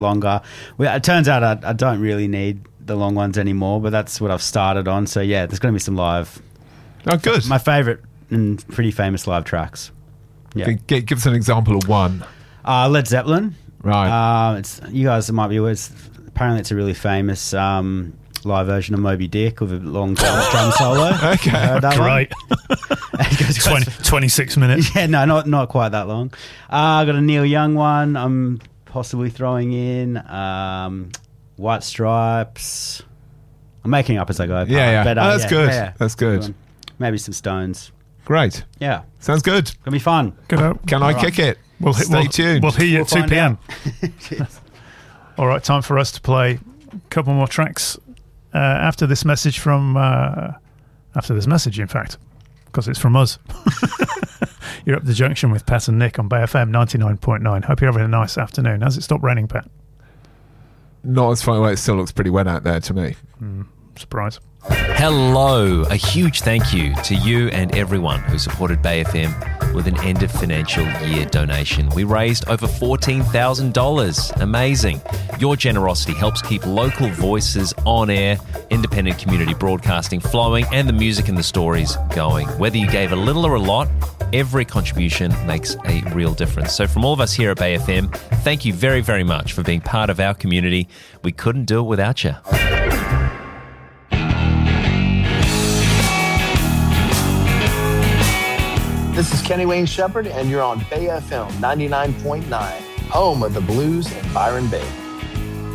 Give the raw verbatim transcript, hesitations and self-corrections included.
longer. Well, it turns out I, I don't really need the long ones anymore, but that's what I've started on. So yeah, there's going to be some live. Oh, good. My favourite and pretty famous live tracks. Yeah, G- give us an example of one. uh, Led Zeppelin. Right. Uh, it's you guys might be aware. It's, apparently, it's a really famous um, live version of Moby Dick with a long drum, drum solo. Okay, Heard that one? Great. It goes- twenty, twenty-six minutes. Yeah, no, not not quite that long. Uh, I got a Neil Young one. I'm possibly throwing in um, White Stripes. I'm making up as I go. Yeah, yeah. But, uh, Oh, that's yeah, good. yeah, yeah. That's good. one. Maybe some Stones. Great. Yeah, Sounds good. gonna be fun. Good out. Can I kick it? We'll hit, Stay we'll, tuned. We'll hear you We'll at two find p.m. out. All right, time for us to play a couple more tracks uh, after this message from uh, after this message, in fact, because it's from us. You're up the junction with Pat and Nick on Bay F M ninety-nine point nine. Hope you're having a nice afternoon. Has it stopped raining, Pat? Not as far away. It still looks pretty wet out there to me. Mm, surprise. Hello. A huge thank you to you and everyone who supported Bay F M with an end of financial year donation. We raised over fourteen thousand dollars. Amazing. Your generosity helps keep local voices on air, independent community broadcasting flowing, and the music and the stories going. Whether you gave a little or a lot, every contribution makes a real difference. So from all of us here at Bay F M, thank you very, very much for being part of our community. We couldn't do it without you. This is Kenny Wayne Shepherd, and you're on Bay F M ninety-nine point nine, home of the blues in Byron Bay.